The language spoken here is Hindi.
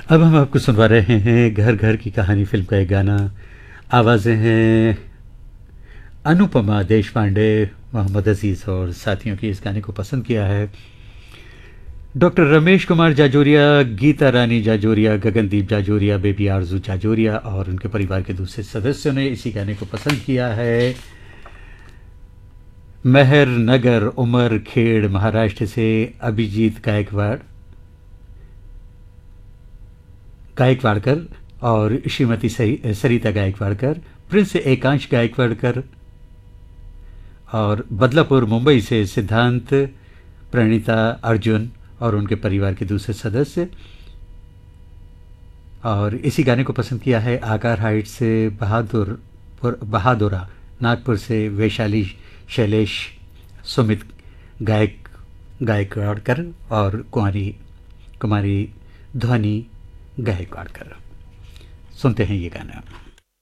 अब हम आपको सुनवा रहे हैं घर घर की कहानी फिल्म का एक गाना। आवाज़ें हैं अनुपमा देशपांडे, मोहम्मद अजीज़ और साथियों की। इस गाने को पसंद किया है डॉक्टर रमेश कुमार जाजोरिया, गीता रानी जाजोरिया, गगनदीप जाजोरिया, बेबी आरजू जाजोरिया और उनके परिवार के दूसरे सदस्यों ने इसी गाने को पसंद किया है। मेहर नगर उमर खेड़ महाराष्ट्र से अभिजीत गायकवाड़कर और श्रीमती सरिता गायकवाड़कर, प्रिंस एकांश गायकवाड़कर, और बदलापुर मुंबई से सिद्धांत, प्रणीता, अर्जुन और उनके परिवार के दूसरे सदस्य। और इसी गाने को पसंद किया है आकार हाइट से बहादुरा, नागपुर से वैशाली, शैलेश, सुमित गायकवाड़कर और कुमारी ध्वनि गायकवाड़कर। सुनते हैं ये गाना।